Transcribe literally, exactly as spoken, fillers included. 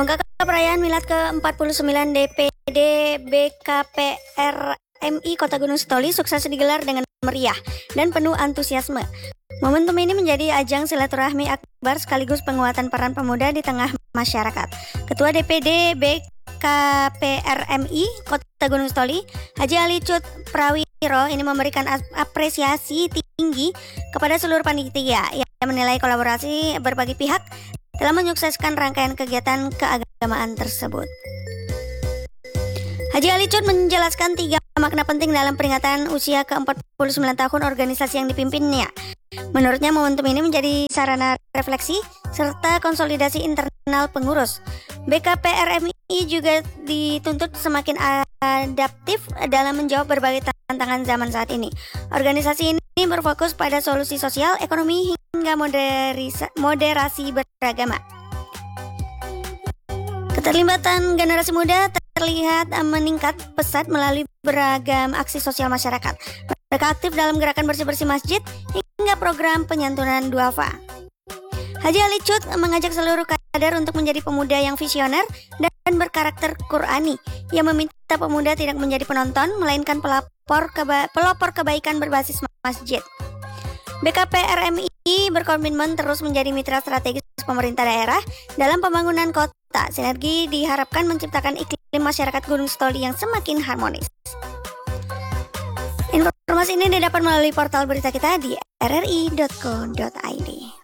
Dalam rangka perayaan Milad ke empat puluh sembilan D P D B K P R M I Kota Gunung Sitoli sukses digelar dengan meriah dan penuh antusiasme. Momentum ini menjadi ajang silaturahmi akbar sekaligus penguatan peran pemuda di tengah masyarakat. Ketua D P D B K P R M I Kota Gunung Sitoli, Haji Ali Cut Prawiro ini memberikan apresiasi tinggi kepada seluruh panitia yang menilai kolaborasi berbagai pihak dalam menyukseskan rangkaian kegiatan keagamaan tersebut. Haji Ali Cut menjelaskan tiga makna penting dalam peringatan usia ke empat puluh sembilan tahun organisasi yang dipimpinnya. Menurutnya momentum ini menjadi sarana refleksi serta konsolidasi internal pengurus. B K P R M I juga dituntut semakin adaptif dalam menjawab berbagai tantangan zaman saat ini. Organisasi ini berfokus pada solusi sosial, ekonomi, hingga moderisa, moderasi beragama. Keterlibatan generasi muda terlihat meningkat pesat melalui beragam aksi sosial masyarakat. Mereka aktif dalam gerakan bersih-bersih masjid hingga program penyantunan duafa. Haji Ali Cut mengajak seluruh kader untuk menjadi pemuda yang visioner dan berkarakter Qurani, yang meminta pemuda tidak menjadi penonton, melainkan pelopor, keba- pelopor kebaikan berbasis masjid. B K P R M I berkomitmen terus menjadi mitra strategis pemerintah daerah dalam pembangunan kota. Sinergi diharapkan menciptakan iklim masyarakat Gunung Sitoli yang semakin harmonis. Informasi ini didapat melalui portal berita kita di r r i dot co dot i d.